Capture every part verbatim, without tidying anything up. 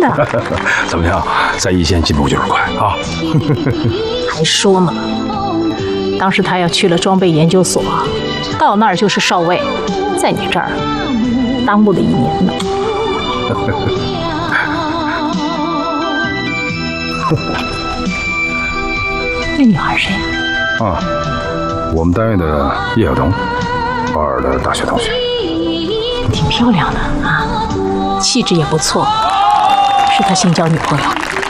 的。 怎么样，在一线进步就是快啊！ 还说呢，当时他要去了装备研究所，到那儿就是少尉，在你这儿耽误了一年呢。那女孩谁呀？ 啊，我们单位的叶晓彤，高二的大学同学， 挺漂亮的啊，气质也不错，是他新交女朋友。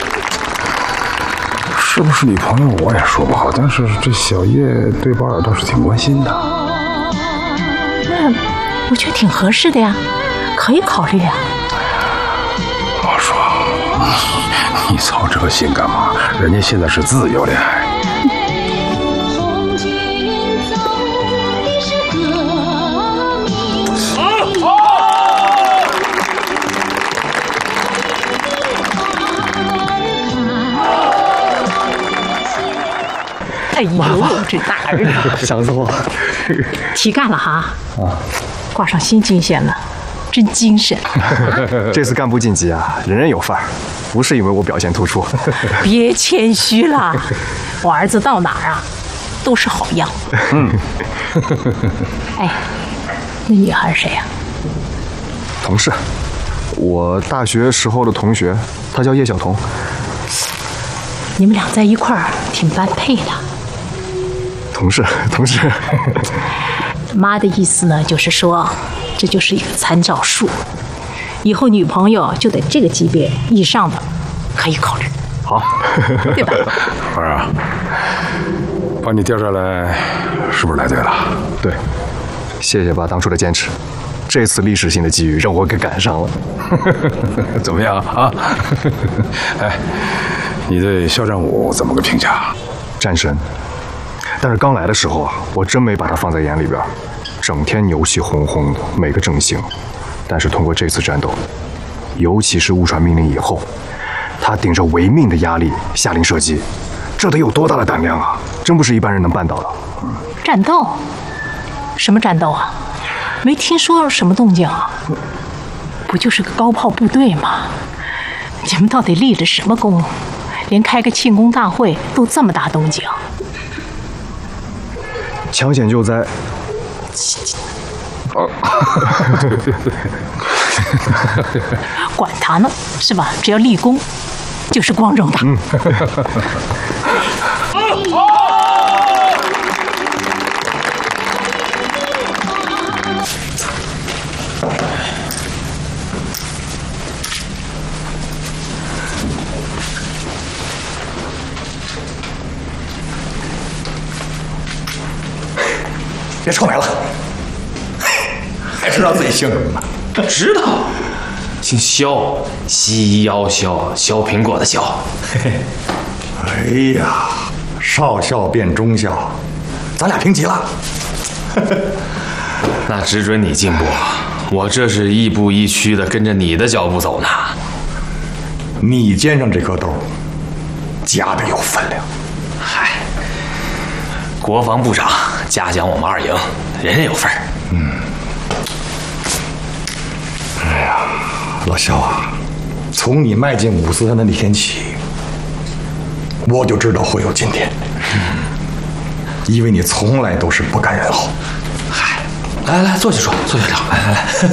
是不是女朋友我也说不好，但是这小叶对保尔倒是挺关心的。 那我觉得挺合适的呀，可以考虑呀。 我说，你操这心干嘛？人家现在是自由恋爱。 哎呦，这大儿子， 想死我！ 题干了哈，啊，挂上新军衔了，真精神。 这次干部晋级啊，人人有范儿，不是因为我表现突出。 别谦虚了，我儿子到哪儿啊，都是好样。嗯。哎，那女孩谁呀？ 同事，我大学时候的同学，她叫叶晓彤。 你们俩在一块儿挺般配的。 同事，同事。 妈的意思呢，就是说，这就是一个参照数，以后女朋友就得这个级别以上的，可以考虑。 好， 对吧？ 儿啊，把你调下来，是不是来对了？ 对，谢谢爸当初的坚持，这次历史性的机遇让我给赶上了。 怎么样啊？哎，你对肖战武怎么个评价？ 战神。但是刚来的时候啊，我真没把他放在眼里边，整天牛气哄哄的，每个正形。但是通过这次战斗，尤其是误传命令以后，他顶着违命的压力下令射击，这得有多大的胆量啊！真不是一般人能办到的。 战斗？什么战斗啊？没听说什么动静啊？不就是个高炮部队吗？你们到底立了什么功？连开个庆功大会都这么大动静？ 抢险救灾。 哦，对对对， 管他呢，是吧？只要立功，就是光荣的。嗯。 别臭美了，还知道自己姓什么吗？ 知道，姓肖，西腰肖，削苹果的肖。 哎呀，少校变中校，咱俩平级了。 那只准你进步，我这是亦步亦趋的跟着你的脚步走呢。 你肩上这颗豆，夹的有分量。 嗨，国防部长嘉奖我们二营，人人有份儿。 嗯。哎呀，老肖啊，从你迈进五四三的那天起，我就知道会有今天。嗯。因为你从来都是不甘人后。 嗨，来来来，坐下说，坐下聊，来来来。